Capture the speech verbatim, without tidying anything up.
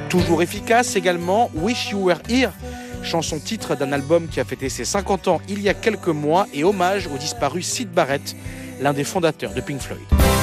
Toujours efficace également, Wish You Were Here, chanson titre d'un album qui a fêté ses cinquante ans il y a quelques mois et hommage au disparu Syd Barrett, l'un des fondateurs de Pink Floyd.